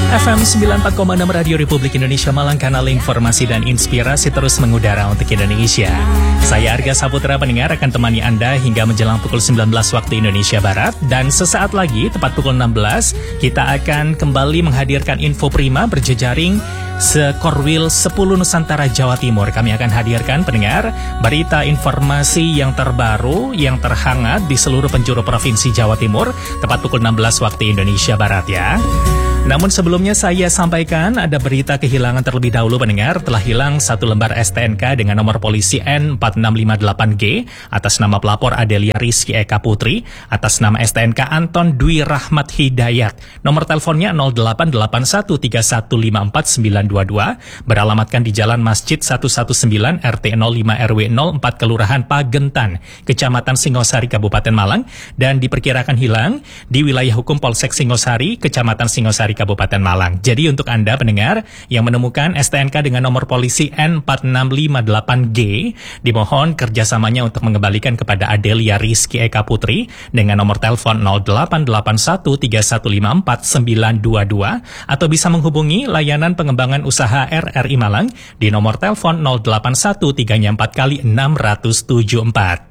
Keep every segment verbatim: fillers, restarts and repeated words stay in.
F M sembilan puluh empat koma enam Radio Republik Indonesia Malang, kanal informasi dan inspirasi terus mengudara untuk Indonesia. Saya Arga Saputra, pendengar, akan temani Anda hingga menjelang pukul sembilan belas waktu Indonesia Barat. Dan sesaat lagi, tepat pukul enam belas, kita akan kembali menghadirkan info prima berjejaring Sekorwil sepuluh Nusantara Jawa Timur. Kami akan hadirkan, pendengar, berita informasi yang terbaru, yang terhangat di seluruh penjuru Provinsi Jawa Timur, tepat pukul enam belas waktu Indonesia Barat ya. Namun sebelumnya saya sampaikan ada berita kehilangan terlebih dahulu, pendengar. Telah hilang satu lembar S T N K dengan nomor polisi N empat enam lima delapan G atas nama pelapor Adelia Rizky Eka Putri, atas nama S T N K Anton Dwi Rahmat Hidayat. Nomor teleponnya nol delapan delapan satu tiga satu lima empat sembilan dua dua, beralamatkan di Jalan Masjid seratus sembilan belas R T nol lima R W nol empat Kelurahan Pagentan, Kecamatan Singosari, Kabupaten Malang, dan diperkirakan hilang di wilayah hukum Polsek Singosari, Kecamatan Singosari, Kabupaten Malang. Jadi untuk Anda pendengar yang menemukan S T N K dengan nomor polisi N empat enam lima delapan G, dimohon kerjasamanya untuk mengembalikan kepada Adelia Rizky Eka Putri dengan nomor telepon nol delapan delapan satu tiga satu lima empat sembilan dua dua, atau bisa menghubungi layanan pengembangan usaha R R I Malang di nomor telepon nol delapan satu tiga empat kali enam tujuh empat.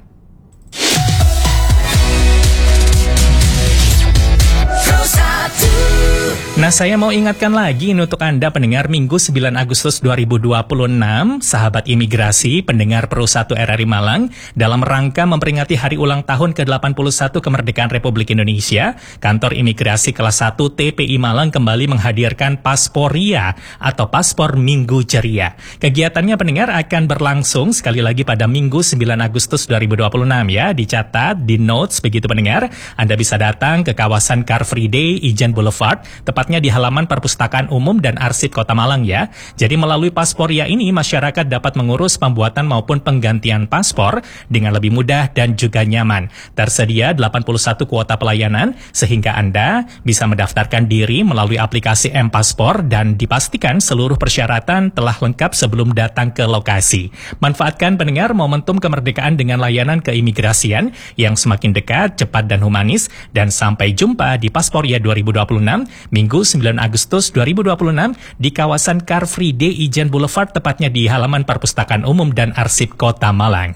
Nah, saya mau ingatkan lagi ini untuk Anda pendengar, Minggu sembilan Agustus dua ribu dua puluh enam, sahabat imigrasi, pendengar Pro satu R R I Malang, dalam rangka memperingati hari ulang tahun ke delapan puluh satu kemerdekaan Republik Indonesia, Kantor Imigrasi Kelas satu T P I Malang kembali menghadirkan Pasporia atau Paspor Minggu Ceria. Kegiatannya pendengar akan berlangsung sekali lagi pada Minggu sembilan Agustus dua ribu dua puluh enam ya, dicatat di notes begitu pendengar. Anda bisa datang ke kawasan Car Free Day Ijen Boulevard, tepat di halaman Perpustakaan Umum dan Arsip Kota Malang ya. Jadi melalui Pasporia ini masyarakat dapat mengurus pembuatan maupun penggantian paspor dengan lebih mudah dan juga nyaman. Tersedia delapan puluh satu kuota pelayanan sehingga Anda bisa mendaftarkan diri melalui aplikasi M-Paspor dan dipastikan seluruh persyaratan telah lengkap sebelum datang ke lokasi. Manfaatkan pendengar momentum kemerdekaan dengan layanan keimigrasian yang semakin dekat, cepat dan humanis, dan sampai jumpa di Pasporia dua ribu dua puluh enam Minggu sembilan Agustus dua ribu dua puluh enam di kawasan Car Free Day Ijen Boulevard, tepatnya di halaman Perpustakaan Umum dan Arsip Kota Malang.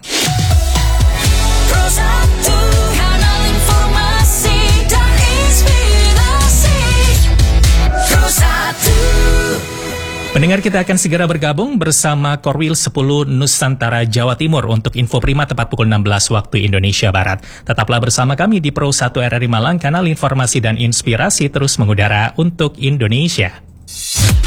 Pendengar, kita akan segera bergabung bersama Korwil sepuluh Nusantara Jawa Timur untuk info prima tepat pukul enam belas waktu Indonesia Barat. Tetaplah bersama kami di Pro satu R R I Malang, kanal informasi dan inspirasi terus mengudara untuk Indonesia.